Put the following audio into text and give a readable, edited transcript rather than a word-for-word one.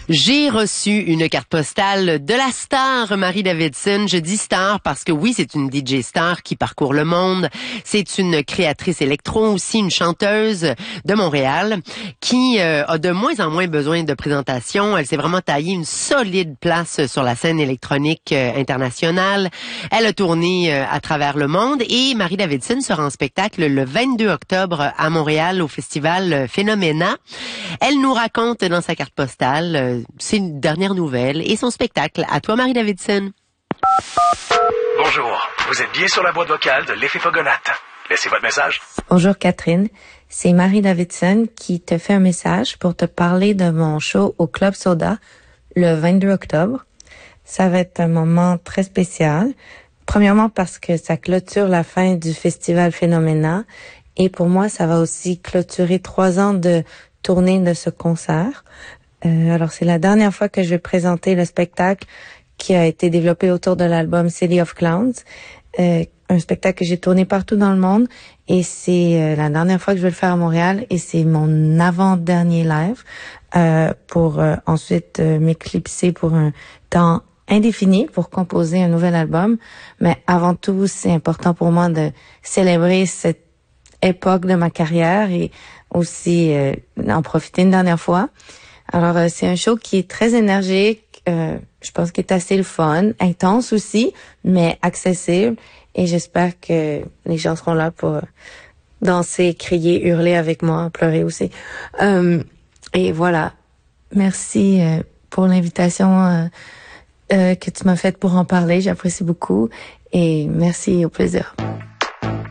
J'ai reçu une carte postale de la star Marie Davidson. Je dis star parce que oui, c'est une DJ star qui parcourt le monde. C'est une créatrice électro aussi, une chanteuse de Montréal qui a de moins en moins besoin de présentation. Elle s'est vraiment taillée une solide place sur la scène électronique internationale. Elle a tourné à travers le monde et Marie Davidson sera en spectacle le 22 octobre à Montréal au festival Phénoména. Elle nous raconte dans sa carte postale ses dernières nouvelles et son spectacle. À toi, Marie Davidson. Bonjour, vous êtes bien sur la boîte vocale de l'Effet Fogonate. Laissez votre message. Bonjour Catherine, c'est Marie Davidson qui te fait un message pour te parler de mon show au Club Soda le 22 octobre. Ça va être un moment très spécial. Premièrement parce que ça clôture la fin du festival Phénoména et pour moi, ça va aussi clôturer 3 ans de tournée de ce concert. Alors, c'est la dernière fois que je vais présenter le spectacle qui a été développé autour de l'album City of Clowns, un spectacle que j'ai tourné partout dans le monde et c'est la dernière fois que je vais le faire à Montréal et c'est mon avant-dernier live pour ensuite m'éclipser pour un temps indéfini pour composer un nouvel album. Mais avant tout, c'est important pour moi de célébrer cette époque de ma carrière et aussi en profiter une dernière fois. Alors, c'est un show qui est très énergique, je pense qu'il est assez le fun, intense aussi, mais accessible. Et j'espère que les gens seront là pour danser, crier, hurler avec moi, pleurer aussi. Et voilà. Merci pour l'invitation que tu m'as faite pour en parler. J'apprécie beaucoup. Et merci, au plaisir.